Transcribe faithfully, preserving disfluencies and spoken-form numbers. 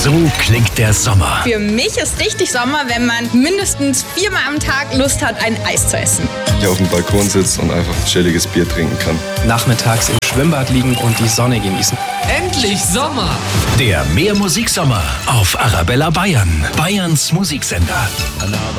So klingt der Sommer. Für mich ist richtig Sommer, wenn man mindestens viermal am Tag Lust hat, ein Eis zu essen. Hier auf dem Balkon sitzt und einfach ein chilliges Bier trinken kann. Nachmittags im Schwimmbad liegen und die Sonne genießen. Endlich Sommer! Der Mehr Musiksommer auf Arabella Bayern, Bayerns Musiksender.